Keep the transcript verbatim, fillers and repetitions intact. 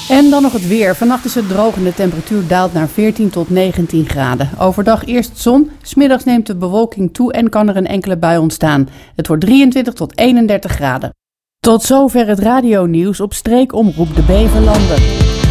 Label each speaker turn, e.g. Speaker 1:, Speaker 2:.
Speaker 1: En dan nog het weer. Vannacht is het droog en de temperatuur daalt naar veertien tot negentien graden. Overdag eerst zon, 's middags neemt de bewolking toe en kan er een enkele bui ontstaan. Het wordt drieëntwintig tot eenendertig graden. Tot zover het radionieuws op Streekomroep de Beverlanden.